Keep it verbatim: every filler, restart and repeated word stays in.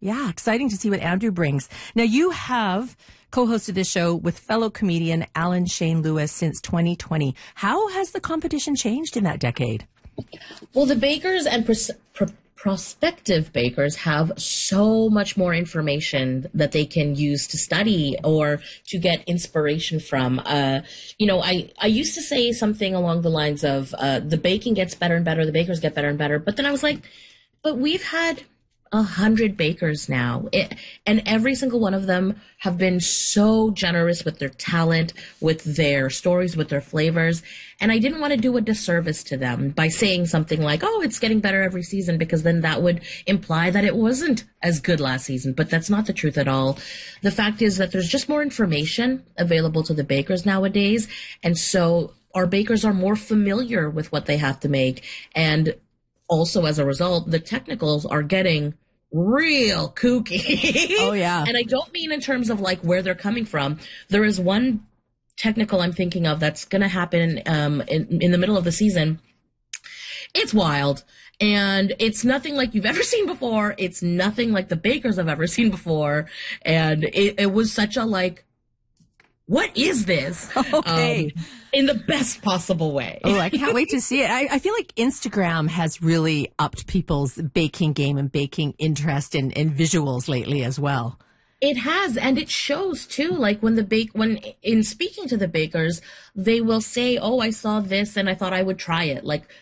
Yeah, exciting to see what Andrew brings. Now, you have co-hosted this show with fellow comedian Alan Shane Lewis since twenty twenty. How has the competition changed in that decade? Well, the bakers and pros- pro- prospective bakers have so much more information that they can use to study or to get inspiration from. Uh, you know, I, I used to say something along the lines of uh, the baking gets better and better, the bakers get better and better. But then I was like, but we've had a hundred bakers now, it, and every single one of them have been so generous with their talent, with their stories, with their flavors. And I didn't want to do a disservice to them by saying something like, oh, it's getting better every season, because then that would imply that it wasn't as good last season. But that's not the truth at all. The fact is that there's just more information available to the bakers nowadays. And so our bakers are more familiar with what they have to make. And also, as a result, the technicals are getting real kooky. Oh, yeah. And I don't mean in terms of like where they're coming from. There is one technical I'm thinking of that's going to happen um, in, in the middle of the season. It's wild. And it's nothing like you've ever seen before. It's nothing like the bakers have ever seen before. And it, it was such a like, what is this? Okay. Um, in the best possible way. Oh, I can't wait to see it. I, I feel like Instagram has really upped people's baking game and baking interest in, in visuals lately as well. It has, and it shows too. Like when the bake, when in speaking to the bakers, they will say, "Oh, I saw this and I thought I would try it." Like